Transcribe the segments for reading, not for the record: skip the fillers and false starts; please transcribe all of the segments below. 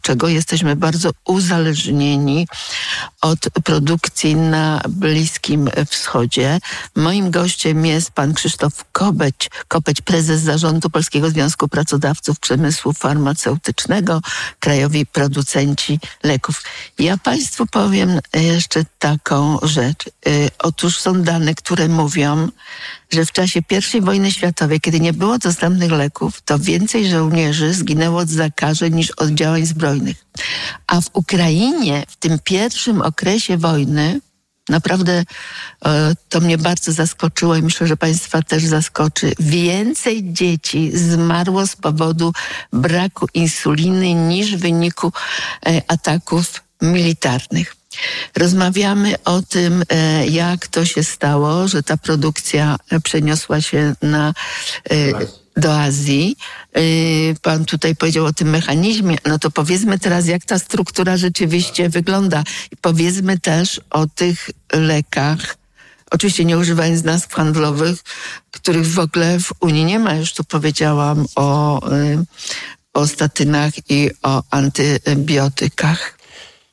czego jesteśmy bardzo uzależnieni od produkcji na Bliskim Wschodzie. Moim gościem jest pan Krzysztof Kopeć, prezes zarządu Polskiego Związku Pracodawców Przemysłu Farmaceutycznego, krajowi producenci leków. Ja państwu powiem jeszcze taką rzecz. Otóż są dane, które mówią, że w czasie I wojny światowej, kiedy nie było dostępnych leków, to więcej żołnierzy zginęło od zakażeń niż od działań zbrojnych. A w Ukrainie w tym pierwszym okresie wojny naprawdę to mnie bardzo zaskoczyło i myślę, że państwa też zaskoczy. Więcej dzieci zmarło z powodu braku insuliny niż w wyniku ataków militarnych. Rozmawiamy o tym, jak to się stało, że ta produkcja przeniosła się do Azji. Pan tutaj powiedział o tym mechanizmie. No to powiedzmy teraz, jak ta struktura rzeczywiście wygląda. I powiedzmy też o tych lekach, oczywiście nie używając nazw handlowych, których w ogóle w Unii nie ma. Już tu powiedziałam o statynach i o antybiotykach.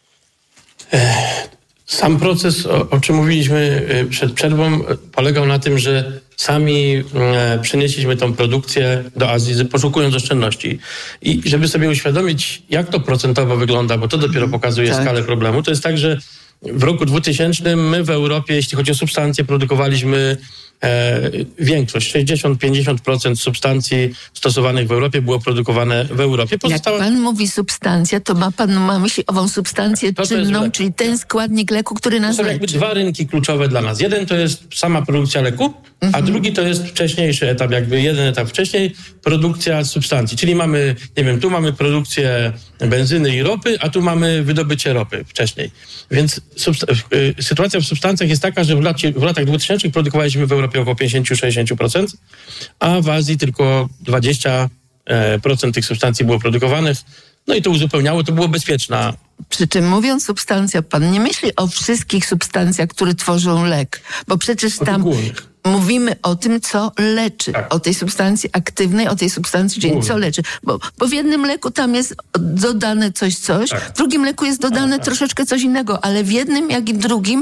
Sam proces, o czym mówiliśmy przed przerwą, polegał na tym, że sami przenieśliśmy tą produkcję do Azji, poszukując oszczędności. I żeby sobie uświadomić, jak to procentowo wygląda, bo to dopiero pokazuje skalę problemu, to jest tak, że w roku 2000 my w Europie, jeśli chodzi o substancje, produkowaliśmy większość, 60-50% substancji stosowanych w Europie było produkowane w Europie. Jak pan mówi substancja, to ma pan na myśli ową substancję czynną, czyli ten składnik leku, który nas leczy. To są jakby dwa rynki kluczowe dla nas. Jeden to jest sama produkcja leku, a drugi to jest wcześniejszy etap, jakby jeden etap wcześniej, produkcja substancji. Czyli mamy, nie wiem, tu mamy produkcję benzyny i ropy, a tu mamy wydobycie ropy wcześniej. Więc sytuacja w substancjach jest taka, że w latach 2000 produkowaliśmy w Europie około 50-60%, a w Azji tylko 20% tych substancji było produkowanych. No i to uzupełniało, to było bezpieczna. Przy czym mówiąc substancja, pan nie myśli o wszystkich substancjach, które tworzą lek, bo przecież tam mówimy o tym, co leczy. Tak. O tej substancji aktywnej, o tej substancji, czyli co leczy. Bo w jednym leku tam jest dodane coś, w drugim leku jest dodane troszeczkę coś innego, ale w jednym, jak i w drugim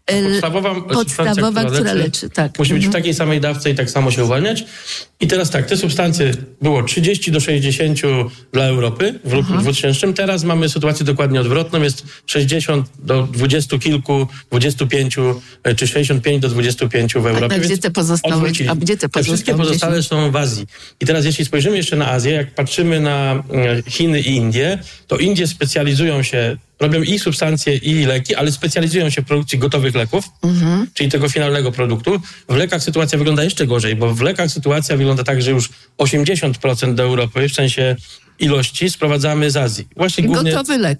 podstawowa, która leczy. Tak. Musi być w takiej samej dawce i tak samo się uwalniać. I teraz tak, te substancje było 30 do 60 dla Europy w roku 2000. Teraz mamy sytuację dokładnie odwrotną. Jest 60 do 20 kilku, 25 czy 65 do 25 w Europie. A gdzie te pozostałe? Te wszystkie pozostałe są w Azji. I teraz jeśli spojrzymy jeszcze na Azję, jak patrzymy na Chiny i Indie, to Indie specjalizują się, robią i substancje, i leki, ale specjalizują się w produkcji gotowych leków, czyli tego finalnego produktu. W lekach sytuacja wygląda jeszcze gorzej, bo w lekach sytuacja wygląda tak, że już 80% do Europy, w sensie ilości, sprowadzamy z Azji. Właśnie głównie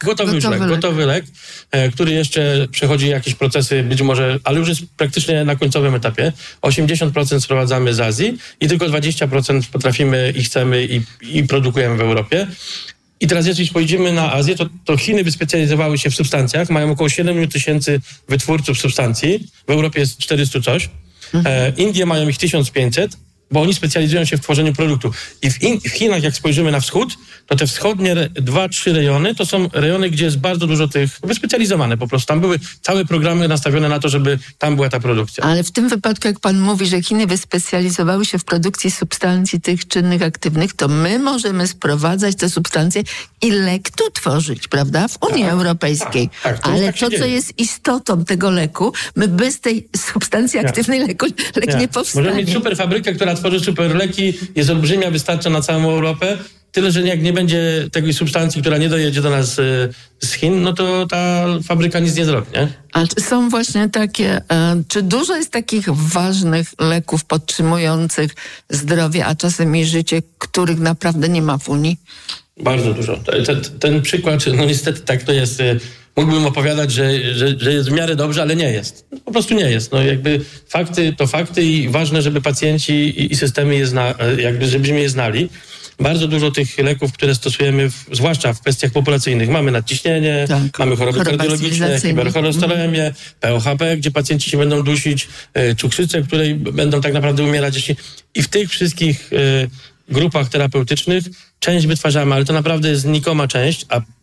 gotowy lek, który jeszcze przechodzi jakieś procesy, być może, ale już jest praktycznie na końcowym etapie. 80% sprowadzamy z Azji i tylko 20% potrafimy i chcemy i produkujemy w Europie. I teraz jeśli spojrzymy na Azję, to Chiny wyspecjalizowały się w substancjach, mają około 7 tysięcy wytwórców substancji, w Europie jest 400 coś, Indie mają ich 1500, bo oni specjalizują się w tworzeniu produktu. I w Chinach, jak spojrzymy na wschód, to te wschodnie 2-3 rejony, to są rejony, gdzie jest bardzo dużo tych wyspecjalizowane po prostu. Tam były całe programy nastawione na to, żeby tam była ta produkcja. Ale w tym wypadku, jak pan mówi, że Chiny wyspecjalizowały się w produkcji substancji tych czynnych, aktywnych, to my możemy sprowadzać te substancje i lek tu tworzyć, prawda? W Unii Europejskiej. Ale to, co jest istotą tego leku, my bez tej substancji aktywnej lek nie powstanie. Możemy mieć super fabrykę, która tworzy super leki, jest olbrzymia, wystarcza na całą Europę. Tyle, że jak nie będzie tej substancji, która nie dojedzie do nas z Chin, no to ta fabryka nic nie zrobi, nie? A czy są właśnie takie, czy dużo jest takich ważnych leków podtrzymujących zdrowie, a czasem i życie, których naprawdę nie ma w Unii? Bardzo dużo. Ten przykład, no niestety tak to jest. Mógłbym opowiadać, że jest w miarę dobrze, ale nie jest. Po prostu nie jest. No jakby fakty to fakty i ważne, żeby pacjenci i systemy żebyśmy je znali. Bardzo dużo tych leków, które stosujemy, zwłaszcza w kwestiach populacyjnych. Mamy nadciśnienie, mamy choroby kardiologiczne, hipercholesterolemię, POHP, gdzie pacjenci się będą dusić, cukrzycę, której będą tak naprawdę umierać. I w tych wszystkich grupach terapeutycznych część wytwarzamy, ale to naprawdę jest znikoma część, a